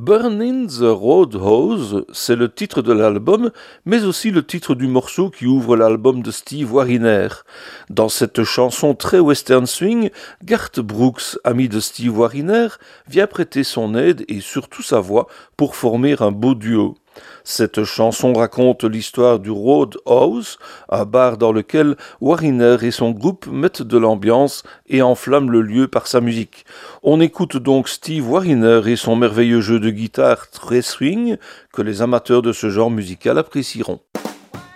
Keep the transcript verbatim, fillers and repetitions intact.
Burning the Roadhouse, c'est le titre de l'album, mais aussi le titre du morceau qui ouvre l'album de Steve Wariner. Dans cette chanson très western swing, Garth Brooks, ami de Steve Wariner, vient prêter son aide et surtout sa voix pour former un beau duo. Cette chanson raconte l'histoire du Roadhouse, un bar dans lequel Wariner et son groupe mettent de l'ambiance et enflamment le lieu par sa musique. On écoute donc Steve Wariner et son merveilleux jeu de guitare très swing que les amateurs de ce genre musical apprécieront.